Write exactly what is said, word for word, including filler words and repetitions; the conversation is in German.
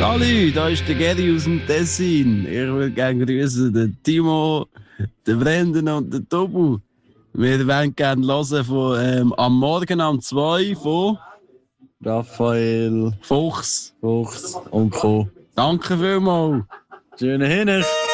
Salut, da ist der Geri aus dem Tessin. Ich will gerne grüßen den Timo, den Brendan und den Tobu. Wir wollen gerne hören von ähm, am Morgen um zwei von Raphael Fuchs. Fuchs und Co. Danke vielmals. Schöne Hinricht.